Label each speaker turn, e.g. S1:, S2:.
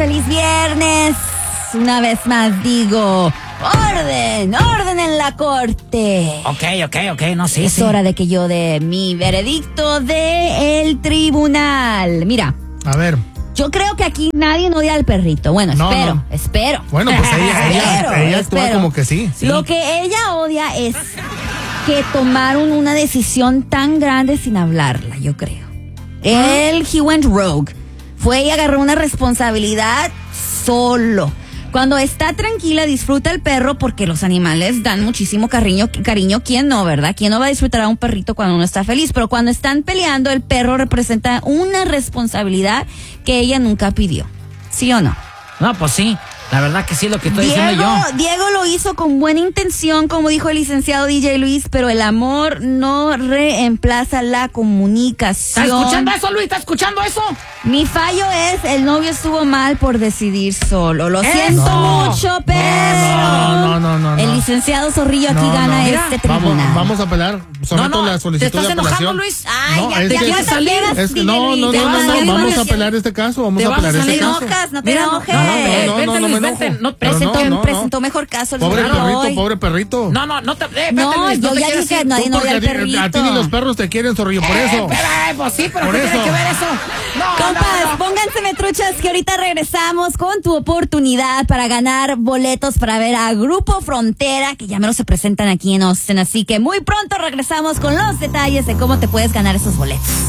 S1: feliz viernes. Una vez más digo, orden en la corte.
S2: Ok, no sé.
S1: Es hora de que yo dé mi veredicto de el tribunal. Mira.
S3: A ver.
S1: Yo creo que aquí nadie odia al perrito. Bueno, espero.
S3: Bueno, pues ella actúa como que sí.
S1: Lo que ella odia es que tomaron una decisión tan grande sin hablarla, yo creo. He went rogue. Fue y agarró una responsabilidad solo. Cuando está tranquila, disfruta el perro porque los animales dan muchísimo cariño. ¿Quién no, verdad? ¿Quién no va a disfrutar a un perrito cuando uno está feliz? Pero cuando están peleando, el perro representa una responsabilidad que ella nunca pidió. ¿Sí o no?
S2: No, pues sí. La verdad que sí, lo que estoy diciendo yo.
S1: Diego lo hizo con buena intención, como dijo el licenciado DJ Luis, pero el amor no reemplaza la comunicación.
S2: ¿Estás escuchando eso, Luis? ¿Estás escuchando eso?
S1: Mi fallo es, el novio estuvo mal por decidir solo. Lo siento mucho, pero...
S3: No.
S1: El licenciado Zorrillo aquí gana este tribunal.
S3: Vamos a apelar. Someto la solicitud de apelación.
S2: ¿Te estás enojando, Luis?
S1: Ay,
S3: No,
S1: ya
S3: es que-
S1: quieres salir.
S3: Vamos a apelar este caso.
S1: No te enojes. Presentó mejor caso el
S3: Pobre perrito.
S2: No te
S1: No, yo ya dije que nadie odia al perrito.
S3: A ti ni los perros te quieren, Zorrillo, por eso.
S2: Pues sí, pero
S3: Por
S2: ¿qué
S3: eso.
S2: tiene que ver eso?
S1: Compas, pónganse metruchas que ahorita regresamos con tu oportunidad para ganar boletos para ver a Grupo Frontera, que ya menos se presentan aquí en Austin. Así que muy pronto regresamos con los detalles de cómo te puedes ganar esos boletos.